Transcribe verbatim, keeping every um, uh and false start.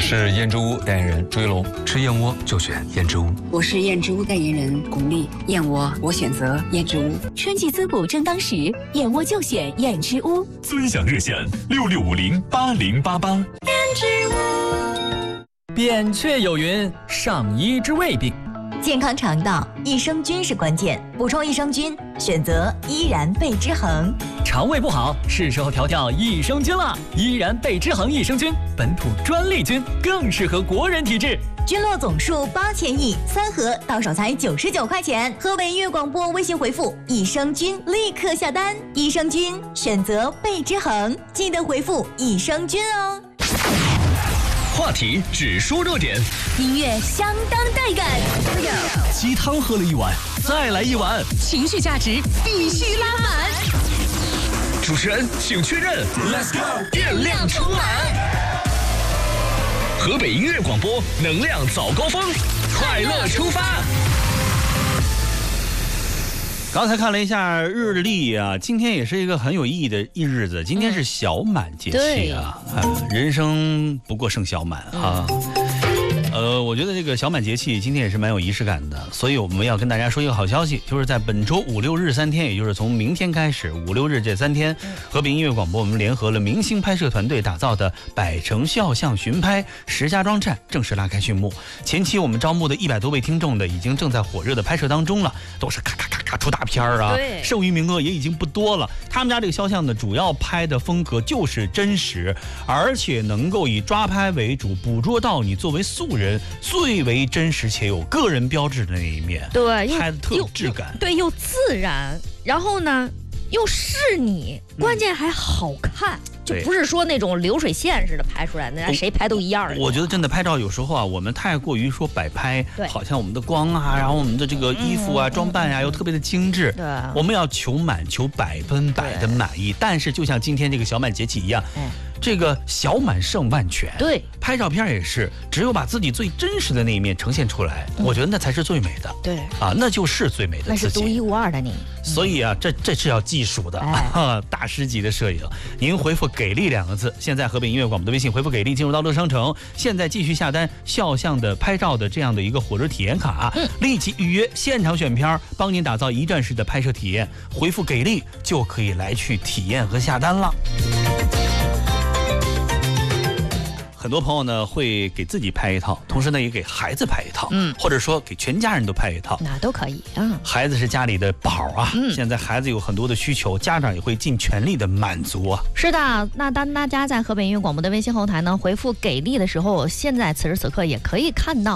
是燕之屋代言人朱一龙， 吃燕窝就选燕之屋。 我是燕之屋代言人巩俐，燕窝我选择燕之屋。 春季滋补正当时，燕窝就选燕之屋。 尊享热线六六五零八零八八。燕之屋。扁鹊有云：上医之未病。 健康肠道，益生菌是关键。补充益生菌，选择依然贝之恒。 肠胃不好，是时候调调益生菌了。依然贝之恒益生菌，本土专利菌，更适合国人体质。 菌落总数八千亿，三盒到手才九十九块钱。河北音乐广播微信回复“益生菌”，立刻下单。益生菌选择贝之恒，记得回复“益生菌”哦。 话题只说热点， 音乐相当带感。 鸡汤喝了一碗，再来一碗， 情绪价值必须拉满。 主持人请确认 ，Let's go， 电量充满。河北音乐广播，能量早高峰，快乐出发。 刚才看了一下日历啊，今天也是一个很有意义的一日子。今天是小满节气啊，啊人生不过剩小满啊。呃，我觉得这个小满节气今天也是蛮有仪式感的，所以我们要跟大家说一个好消息，就是在本周五六日三天，也就是从明天开始五六日这三天，河北音乐广播我们联合了明星拍摄团队打造的百城肖像巡拍石家庄站正式拉开序幕。前期我们招募的一百多位听众的已经正在火热的拍摄当中了，都是咔咔咔咔出大片啊，剩余名额也已经不多了。他们家这个肖像呢，主要拍的风格就是真实，而且能够以抓拍为主，捕捉到你作为素人最为真实且有个人标志的那一面， 对， 拍的特有质感， 对，又自然，然后呢又是你，关键还好看，嗯、就不是说那种流水线似的拍出来的，那谁拍都一样的。 我觉得真的拍照有时候啊，我们太过于说摆拍，好像我们的光啊，然后我们的这个衣服啊、嗯、装扮呀、啊，又特别的精致。 对， 我们要求满，求百分百的满意。但是就像今天这个小满节气一样。嗯，这个小满胜万全， 对， 拍照片也是，只有把自己最真实的那一面呈现出来，嗯、我觉得那才是最美的， 对啊，那就是最美的自己， 那是独一无二的你。 所以啊，这这是要技术的，哎、大师级的摄影。您回复“给力”两个字，现在河北音乐广播的微信回复“给力”，进入到乐商城，现在继续下单肖像的拍照的这样的一个火热体验卡，嗯、立即预约现场选片，帮您打造一站式的拍摄体验。回复“给力”就可以来去体验和下单了。很多朋友呢会给自己拍一套，同时呢也给孩子拍一套，嗯，或者说给全家人都拍一套， 那都可以啊。 孩子是家里的宝啊，嗯，现在孩子有很多的需求，家长也会尽全力的满足啊。 是的，那当大家在河北音乐广播的微信后台呢回复“给力”的时候，现在此时此刻也可以看到。